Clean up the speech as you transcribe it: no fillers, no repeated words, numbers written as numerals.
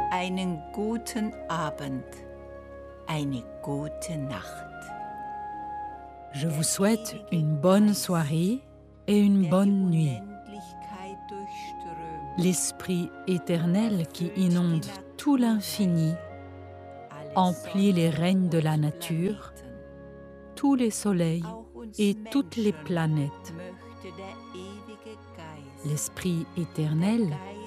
einen guten Abend, eine gute Nacht. Je vous souhaite une bonne soirée et une bonne nuit. L'Esprit éternel qui inonde tout l'infini emplit les règnes de la nature, tous les soleils et toutes les planètes. L'Esprit éternel